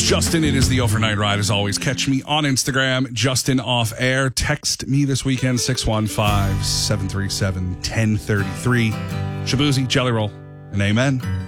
Justin, it is the overnight ride as always. Catch me on Instagram, Justin Off Air. Text me this weekend, 615-737-1033. Shabuzi, Jelly Roll, and amen.